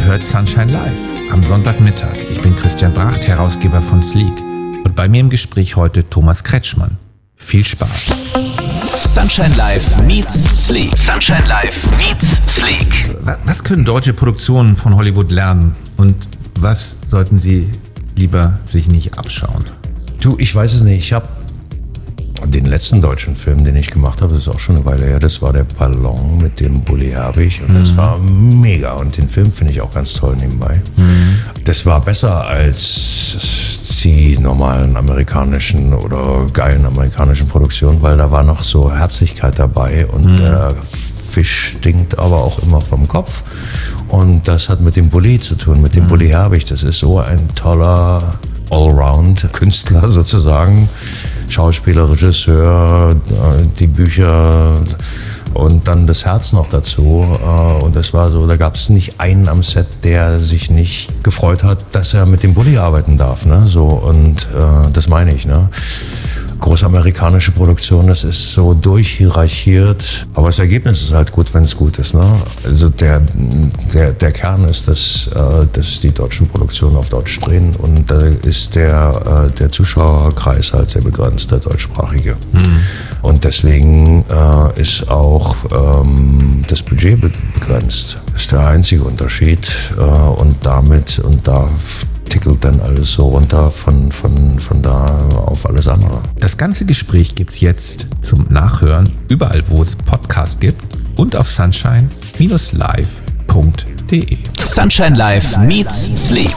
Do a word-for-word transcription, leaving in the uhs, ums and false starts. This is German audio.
hört Sunshine Live am Sonntagmittag. Ich bin Christian Bracht, Herausgeber von Sleek. Und bei mir im Gespräch heute Thomas Kretschmann. Viel Spaß. Sunshine Live meets Sleek. Sunshine Live meets Sleek. Was können deutsche Produktionen von Hollywood lernen und was sollten sie lieber sich nicht abschauen? Du, ich weiß es nicht. Ich habe den letzten deutschen Film, den ich gemacht habe, das ist auch schon eine Weile her, das war der Ballon mit dem Bully Herbig und mhm. das war mega und den Film finde ich auch ganz toll nebenbei. Mhm. Das war besser als die normalen amerikanischen oder geilen amerikanischen Produktionen, weil da war noch so Herzlichkeit dabei und mhm. der Fisch stinkt aber auch immer vom Kopf und das hat mit dem Bully zu tun, mit dem mhm. Bully Herbig. Das ist so ein toller Allround-Künstler sozusagen. Schauspieler, Regisseur, die Bücher und dann das Herz noch dazu. Und das war so, da gab es nicht einen am Set, der sich nicht gefreut hat, dass er mit dem Bully arbeiten darf. Ne? So, und äh, das meine ich. Ne? Große amerikanische Produktion, das ist so durchhierarchiert, aber das Ergebnis ist halt gut, wenn es gut ist. Ne? Also der, der, der Kern ist, dass, äh, dass die deutschen Produktionen auf Deutsch drehen und da ist der, äh, der Zuschauerkreis halt sehr begrenzt, der deutschsprachige. Mhm. Und deswegen äh, ist auch ähm, das Budget be- begrenzt. Das ist der einzige Unterschied äh, und damit und da tickelt dann alles so runter von, von, von da auf alles andere. Das ganze Gespräch gibt's jetzt zum Nachhören, überall wo es Podcasts gibt und auf sunshine Bindestrich live Punkt de. Sunshine Live meets Sleek.